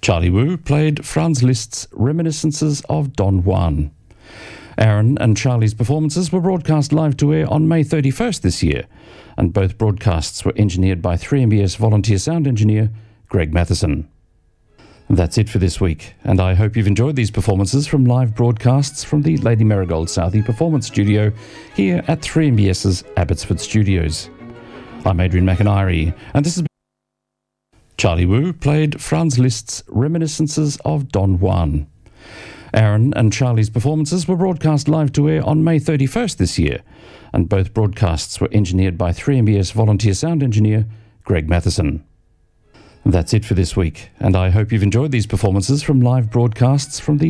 Charlie Wu played Franz Liszt's Reminiscences of Don Juan. Aaron and Charlie's performances were broadcast live to air on May 31st this year, and both broadcasts were engineered by 3MBS volunteer sound engineer Greg Matheson. That's it for this week, and I hope you've enjoyed these performances from live broadcasts from the Lady Marigold Southey Performance Studio here at 3MBS's Abbotsford Studios. I'm Adrian McIntyre, and this has been Charlie Wu played Franz Liszt's Reminiscences of Don Juan. Aaron and Charlie's performances were broadcast live to air on May 31st this year, and both broadcasts were engineered by 3MBS volunteer sound engineer Greg Matheson. That's it for this week, and I hope you've enjoyed these performances from live broadcasts from the